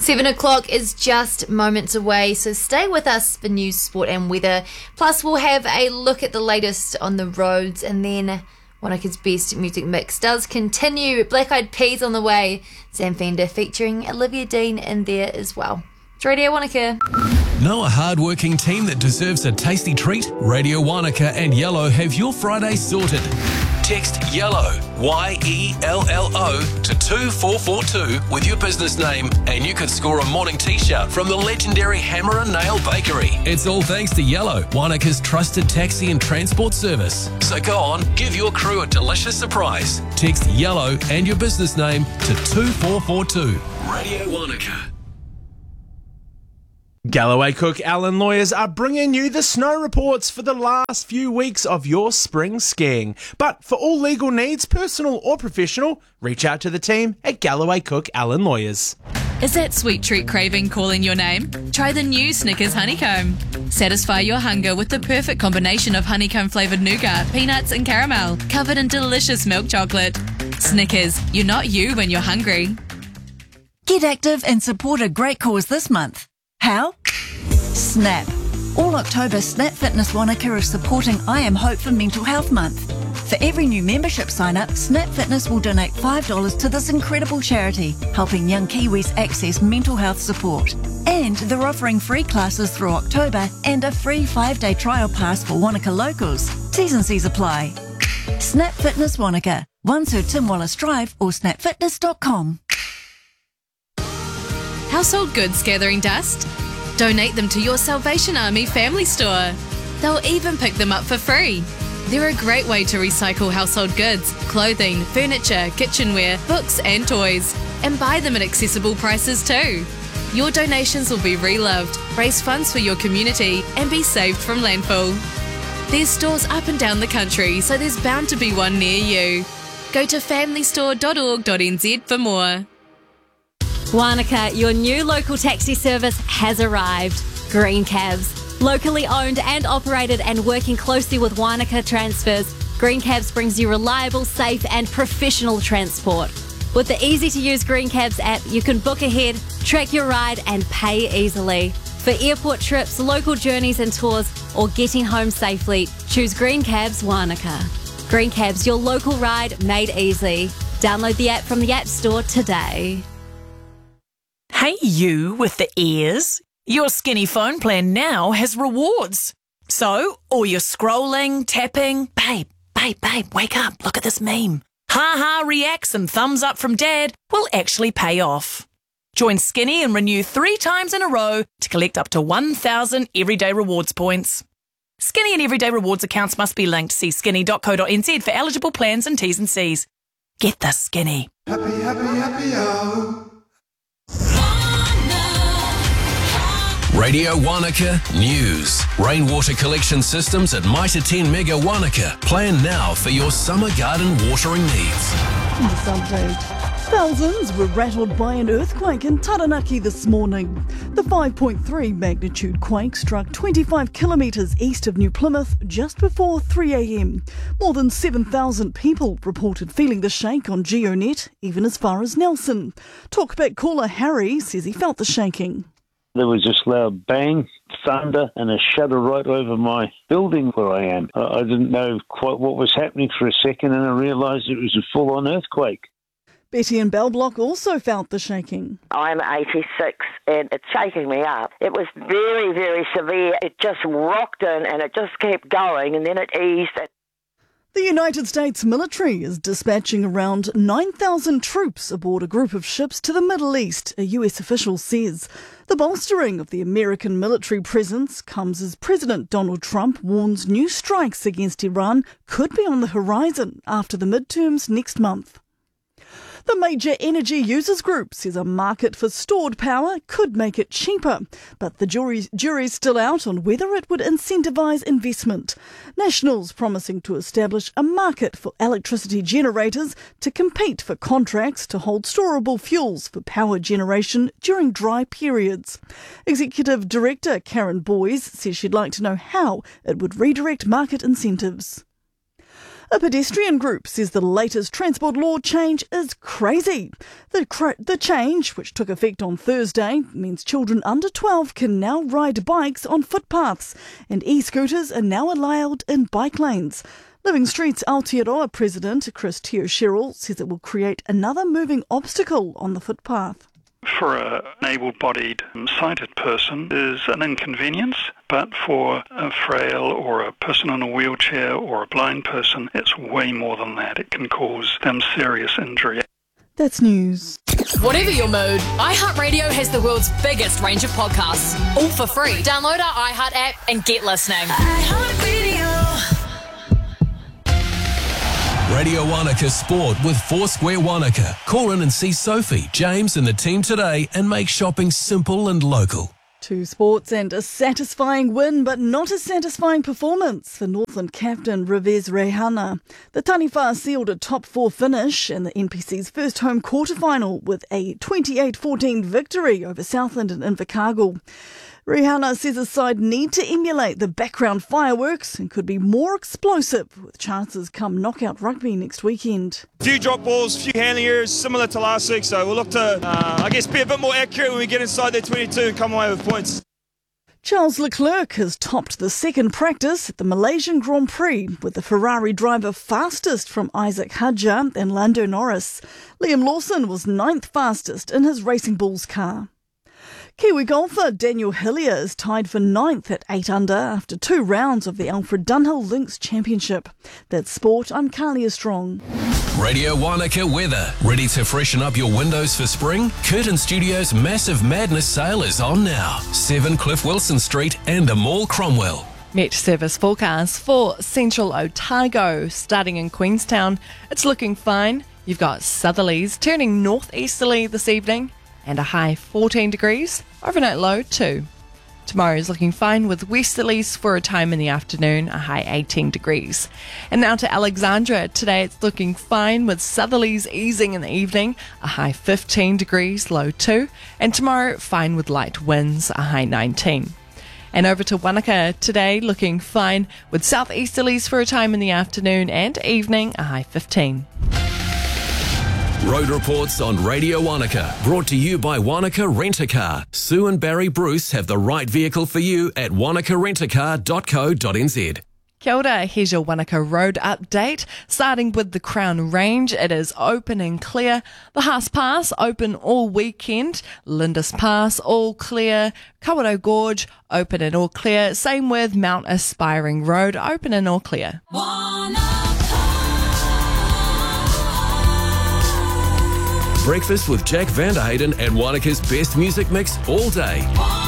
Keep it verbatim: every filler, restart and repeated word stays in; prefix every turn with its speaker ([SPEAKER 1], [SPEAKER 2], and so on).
[SPEAKER 1] Seven o'clock is just moments away, so stay with us for news, sport and weather. Plus, we'll have a look at the latest on the roads, and then Wanaka's best music mix does continue. Black Eyed Peas on the way. Sam Fender featuring Olivia Dean in there as well. It's Radio Wanaka.
[SPEAKER 2] Know a hard-working team that deserves a tasty treat? Radio Wanaka and Yellow have your Friday sorted. Text YELLOW, Y E L L O, to two four four two with your business name and you could score a morning t-shirt from the legendary Hammer and Nail Bakery. It's all thanks to Yellow, Wanaka's trusted taxi and transport service. So go on, give your crew a delicious surprise. Text YELLOW and your business name to two four four two. Radio Wanaka.
[SPEAKER 3] Galloway Cook Allen Lawyers are bringing you the snow reports for the last few weeks of your spring skiing. But for all legal needs, personal or professional, reach out to the team at Galloway Cook Allen Lawyers.
[SPEAKER 4] Is that sweet treat craving calling your name? Try the new Snickers Honeycomb. Satisfy your hunger with the perfect combination of honeycomb flavoured nougat, peanuts and caramel, covered in delicious milk chocolate. Snickers, you're not you when you're hungry.
[SPEAKER 5] Get active and support a great cause this month. How? Snap. All October, Snap Fitness Wanaka is supporting I Am Hope for Mental Health Month. For every new membership sign-up, Snap Fitness will donate five dollars to this incredible charity, helping young Kiwis access mental health support. And they're offering free classes through October and a free five-day trial pass for Wanaka locals. T's and C's apply. Snap Fitness Wanaka, one Sir Tim Wallace Drive or snap fitness dot com.
[SPEAKER 4] Household goods gathering dust? Donate them to your Salvation Army family store. They'll even pick them up for free. They're a great way to recycle household goods, clothing, furniture, kitchenware, books and toys, and buy them at accessible prices too. Your donations will be reloved, raise funds for your community, and be saved from landfill. There's stores up and down the country, so there's bound to be one near you. Go to family store dot org dot n z for more.
[SPEAKER 6] Wanaka, your new local taxi service has arrived. Green Cabs. Locally owned and operated and working closely with Wanaka Transfers, Green Cabs brings you reliable, safe and professional transport. With the easy-to-use Green Cabs app, you can book ahead, track your ride and pay easily. For airport trips, local journeys and tours, or getting home safely, choose Green Cabs Wanaka. Green Cabs, your local ride made easy. Download the app from the App Store today.
[SPEAKER 7] Hey you with the ears. Your Skinny phone plan now has rewards. So, all your scrolling, tapping, babe, babe, babe, wake up, look at this meme. Ha-ha reacts and thumbs up from dad will actually pay off. Join Skinny and renew three times in a row to collect up to one thousand Everyday Rewards points. Skinny and Everyday Rewards accounts must be linked. See skinny dot co dot n z for eligible plans and T's and C's. Get the Skinny.
[SPEAKER 8] Happy, happy, happy, oh.
[SPEAKER 2] Radio Wanaka News. Rainwater collection systems at Mitre ten Mega Wanaka. Plan now for your summer garden watering needs.
[SPEAKER 9] This update. Thousands were rattled by an earthquake in Taranaki this morning. The five point three magnitude quake struck twenty-five kilometres east of New Plymouth just before three a m. More than seven thousand people reported feeling the shake on GeoNet, even as far as Nelson. Talkback caller Harry says he felt the shaking.
[SPEAKER 10] There was this loud bang, thunder, and a shudder right over my building where I am. I didn't know quite what was happening for a second, and I realised it was a full-on earthquake.
[SPEAKER 9] Betty in Bell Block also felt the shaking.
[SPEAKER 11] I'm eighty-six and it's shaking me up. It was very, very severe. It just rocked in and it just kept going and then it eased.
[SPEAKER 9] The United States military is dispatching around nine thousand troops aboard a group of ships to the Middle East, a U S official says. The bolstering of the American military presence comes as President Donald Trump warns new strikes against Iran could be on the horizon after the midterms next month. The major energy users group says a market for stored power could make it cheaper, but the jury's, jury's still out on whether it would incentivise investment. Nationals promising to establish a market for electricity generators to compete for contracts to hold storable fuels for power generation during dry periods. Executive Director Karen Boyes says she'd like to know how it would redirect market incentives. A pedestrian group says the latest transport law change is crazy. The, cr- the change, which took effect on Thursday, means children under twelve can now ride bikes on footpaths, and e-scooters are now allowed in bike lanes. Living Streets Aotearoa President Chris Teo-Sherrill says it will create another moving obstacle on the footpath.
[SPEAKER 12] For an able-bodied, sighted person is an inconvenience, but for a frail or a person in a wheelchair or a blind person, it's way more than that. It can cause them serious injury.
[SPEAKER 9] That's news.
[SPEAKER 13] Whatever your mood, iHeartRadio has the world's biggest range of podcasts, all for free. Download our iHeart app and get listening.
[SPEAKER 2] Radio Wanaka Sport with Foursquare Wanaka. Call in and see Sophie, James and the team today and make shopping simple and local.
[SPEAKER 9] Two sports and a satisfying win, but not a satisfying performance for Northland captain Revez Reihana. The Taniwha sealed a top four finish in the N P C's first home quarter-final with a twenty-eight fourteen victory over Southland and Invercargill. Reihana says his side need to emulate the background fireworks and could be more explosive with chances come knockout rugby next weekend.
[SPEAKER 14] A few drop balls, a few handling errors, similar to last week, so we'll look to, uh, I guess, be a bit more accurate when we get inside their twenty-two and come away with points.
[SPEAKER 9] Charles Leclerc has topped the second practice at the Malaysian Grand Prix with the Ferrari driver fastest from Isaac Hadjar and Lando Norris. Liam Lawson was ninth fastest in his Racing Bulls car. Kiwi golfer Daniel Hillier is tied for ninth at eight under after two rounds of the Alfred Dunhill Links Championship. That's sport. I'm Carlia Strong.
[SPEAKER 2] Radio Wanaka weather. Ready to freshen up your windows for spring? Curtin Studios' Massive Madness sale is on now. seven Cliff Wilson Street and the Mall Cromwell.
[SPEAKER 15] Met service forecast for Central Otago starting in Queenstown. It's looking fine. You've got southerlies turning northeasterly this evening and a high fourteen degrees, overnight low two. Tomorrow is looking fine with westerlies for a time in the afternoon, a high eighteen degrees. And now to Alexandra. Today it's looking fine with southerlies easing in the evening, a high fifteen degrees, low two. And tomorrow, fine with light winds, a high nineteen. And over to Wanaka today, looking fine with southeasterlies for a time in the afternoon and evening, a high fifteen.
[SPEAKER 2] Road reports on Radio Wanaka, brought to you by Wanaka Rent-A-Car. Sue and Barry Bruce have the right vehicle for you at wanaka rent a car dot co dot n z.
[SPEAKER 15] Kia ora, here's your Wanaka Road update. Starting with the Crown Range, it is open and clear. The Haas Pass, open all weekend. Lindis Pass, all clear. Kawerau Gorge, open and all clear. Same with Mount Aspiring Road, open and all clear.
[SPEAKER 2] Breakfast with Jack Vanderhayden and Wanaka's best music mix all day.